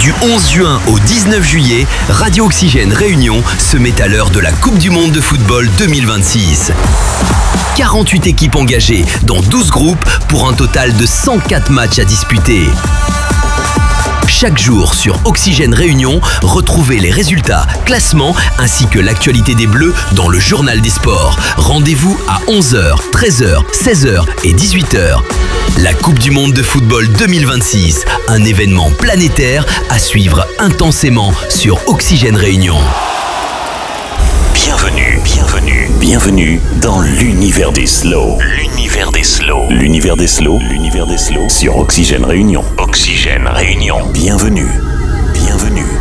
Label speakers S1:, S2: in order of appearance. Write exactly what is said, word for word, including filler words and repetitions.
S1: Du onze juin au dix-neuf juillet, Radio Oxygène Réunion se met à l'heure de la Coupe du Monde de football deux mille vingt-six. quarante-huit équipes engagées dans douze groupes pour un total de cent quatre matchs à disputer. Chaque jour sur Oxygène Réunion, retrouvez les résultats, classements ainsi que l'actualité des Bleus dans le Journal des Sports. Rendez-vous à onze heures, treize heures, seize heures et dix-huit heures. La Coupe du Monde de football deux mille vingt-six, un événement planétaire à suivre intensément sur Oxygène Réunion.
S2: Bienvenue, bienvenue, bienvenue dans l'univers des slows. L'univers des slows. L'univers des slows. L'univers des slows sur Oxygène Réunion. Oxygène Réunion. Bienvenue, bienvenue.